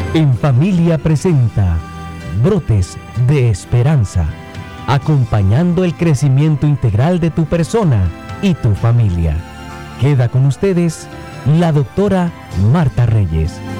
En Familia presenta Brotes de Esperanza, acompañando el crecimiento integral de tu persona y tu familia. Queda con ustedes la doctora Marta Reyes.